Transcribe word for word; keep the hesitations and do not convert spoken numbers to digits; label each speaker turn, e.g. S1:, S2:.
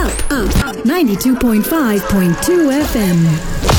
S1: Up, up, ninety-two point five point two F M.